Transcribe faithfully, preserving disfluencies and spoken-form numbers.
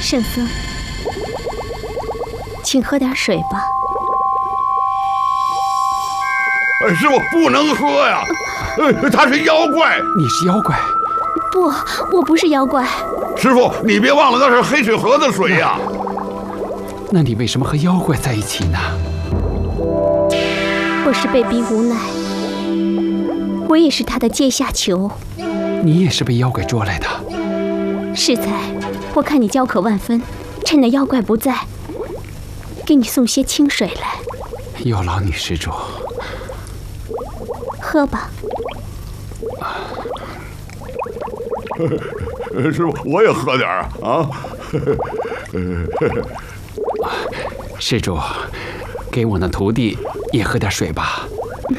圣僧，请喝点水吧。 哎，师傅不能喝呀！呃，他是妖怪。 你是妖怪？ 不，我不是妖怪。 师傅，你别忘了那是黑水河的水呀。 那你为什么和妖怪在一起呢？ 我是被逼无奈，我也是他的阶下囚。 你也是被妖怪捉来的？ 适才，我看你焦渴万分，趁那妖怪不在，给你送些清水来。 有劳女施主。 喝吧。 师傅，我也喝点啊！啊， 施主，给我那徒弟也喝点水吧。